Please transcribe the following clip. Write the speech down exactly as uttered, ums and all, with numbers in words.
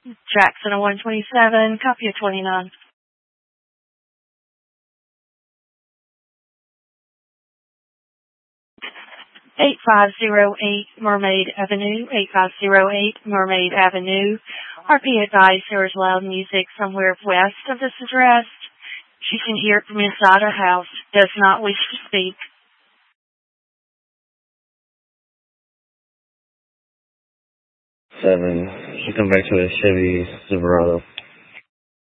Jackson oh one twenty-seven, copy of twenty-nine. eight five zero eight Mermaid Avenue, eight five zero eight Mermaid Avenue. R P advised there is loud music somewhere west of this address. She can hear it from inside her house. Does not wish to speak. Seven. She come back to a Chevy Silverado.